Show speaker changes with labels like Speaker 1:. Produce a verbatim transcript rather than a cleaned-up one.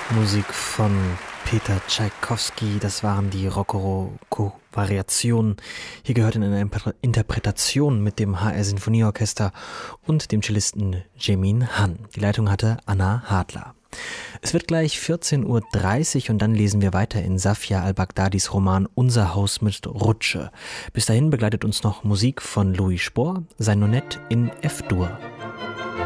Speaker 1: Musik von Peter Tschaikowski, das waren die Rokoko-Variationen. Hier gehört in einer Interpretation mit dem H R Sinfonieorchester und dem Cellisten Jaemin Han. Die Leitung hatte Anna Hadler. Es wird gleich vierzehn Uhr dreißig und dann lesen wir weiter in Safia al-Baghdadis Roman Unser Haus mit Rutsche. Bis dahin begleitet uns noch Musik von Louis Spohr, sein Nonet in F-Dur.